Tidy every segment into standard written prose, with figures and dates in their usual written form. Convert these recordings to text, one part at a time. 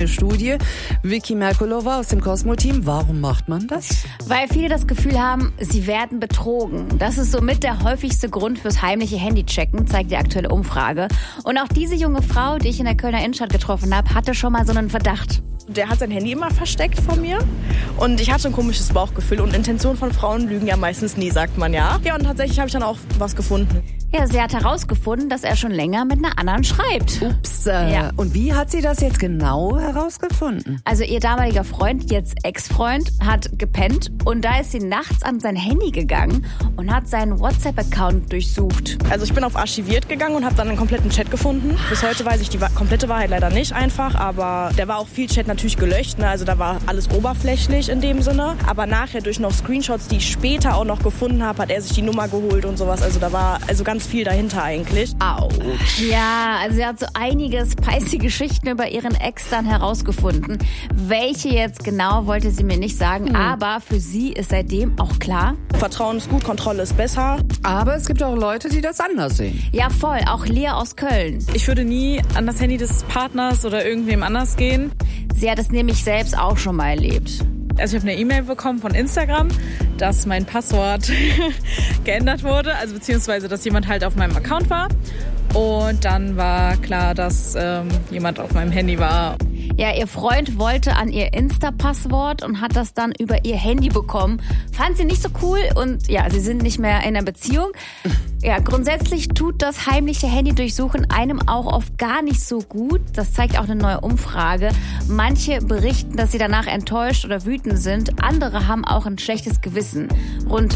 Studie. Vicky Merkulova aus dem Cosmo-Team. Warum macht man das? Weil viele das Gefühl haben, sie werden betrogen. Das ist somit der häufigste Grund fürs heimliche Handychecken, zeigt die aktuelle Umfrage. Und auch diese junge Frau, die ich in der Kölner Innenstadt getroffen habe, hatte schon mal so einen Verdacht. Der hat sein Handy immer versteckt vor mir und ich hatte ein komisches Bauchgefühl und Intentionen von Frauen lügen ja meistens nie, sagt man ja. Ja, und tatsächlich habe ich dann auch was gefunden. Ja, sie hat herausgefunden, dass er schon länger mit einer anderen schreibt. Ups. Und wie hat sie das jetzt genau herausgefunden? Also ihr damaliger Freund, jetzt Ex-Freund, hat gepennt und da ist sie nachts an sein Handy gegangen und hat seinen WhatsApp-Account durchsucht. Also ich bin auf archiviert gegangen und habe dann einen kompletten Chat gefunden. Bis heute weiß ich die komplette Wahrheit leider nicht einfach, aber der war auch viel Chat natürlich gelöscht, ne? Also da war alles oberflächlich in dem Sinne. Aber nachher durch noch Screenshots, die ich später auch noch gefunden habe, hat er sich die Nummer geholt und sowas. Also da war ganz viel dahinter eigentlich. Autsch. Ja, also sie hat so einige spicy Geschichten über ihren Ex dann herausgefunden. Welche jetzt genau, wollte sie mir nicht sagen, aber für sie ist seitdem auch klar: Vertrauen ist gut, Kontrolle ist besser. Aber es gibt auch Leute, die das anders sehen. Ja, voll. Auch Lea aus Köln. Ich würde nie an das Handy des Partners oder irgendwem anders gehen. Sie hat es nämlich selbst auch schon mal erlebt. Also ich habe eine E-Mail bekommen von Instagram, dass mein Passwort geändert wurde, also beziehungsweise, dass jemand halt auf meinem Account war. Und dann war klar, dass jemand auf meinem Handy war. Ja, ihr Freund wollte an ihr Insta-Passwort und hat das dann über ihr Handy bekommen. Fand sie nicht so cool und ja, sie sind nicht mehr in einer Beziehung. Ja, grundsätzlich tut das heimliche Handy-Durchsuchen einem auch oft gar nicht so gut. Das zeigt auch eine neue Umfrage. Manche berichten, dass sie danach enttäuscht oder wütend sind. Andere haben auch ein schlechtes Gewissen. Rund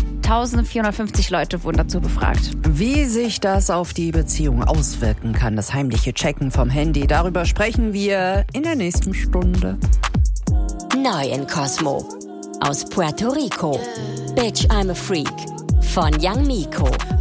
1450 Leute wurden dazu befragt. Wie sich das auf die Beziehung auswirken kann, das heimliche Checken vom Handy, darüber sprechen wir in der nächsten Stunde. Neu in Cosmo. Aus Puerto Rico. Bitch, I'm a Freak. Von Young Miko.